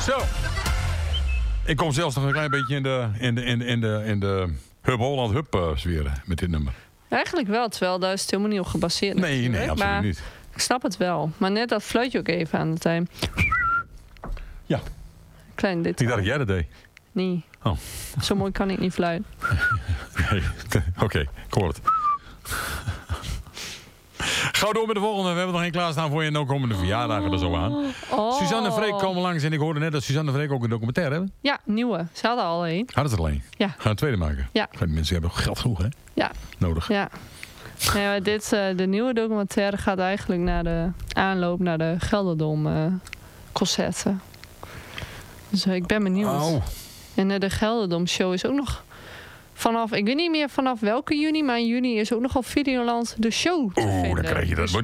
Zo. Ik kom zelfs nog een klein beetje in de Hub Holland Hub sfeer met dit nummer. Eigenlijk wel, terwijl daar is het helemaal niet op gebaseerd. Nee, absoluut maar niet. Ik snap het wel. Maar net dat fluitje ook even aan het eind. Ja. Klein dit. Ik dacht dat jij dat deed. Nee. Oh. Zo mooi kan ik niet fluiten. Oké, ik hoor het. Gauw door met de volgende. We hebben nog één klaarstaan voor je. En dan komen de verjaardagen er zo aan. Oh. Suzanne en Freek komen langs. En ik hoorde net dat Suzanne en Freek ook een documentaire hebben. Ja, nieuwe. Ze hadden al een. Hadden ze er alleen? Ja. Gaan we een tweede maken? Ja. Die mensen hebben geld genoeg, hè? Ja. Nodig. Ja. Nee, maar de nieuwe documentaire gaat eigenlijk naar de aanloop naar de Gelderdom concerten. Dus ik ben benieuwd. Oh. En de Gelderdom show is ook nog vanaf, ik weet niet meer vanaf welke juni, maar in juni is ook nog op Videoland de show te vinden. Dan krijg je dat.